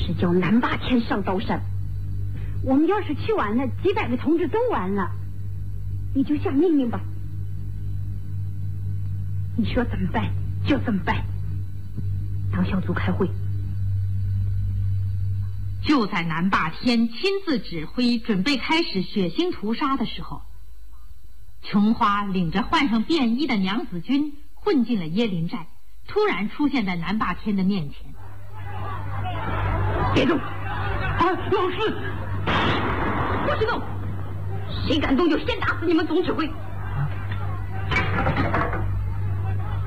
是叫南霸天上刀山。我们要是去晚了，几百个同志都完了，你就下命令吧。你说怎么办就怎么办。当小组开会。 就在南霸天亲自指挥准备开始血腥屠杀的时候，琼花领着换上便衣的娘子军混进了椰林寨，突然出现在南霸天的面前。 别动！ 啊，老师， 不许动！谁敢动就先打死你们总指挥！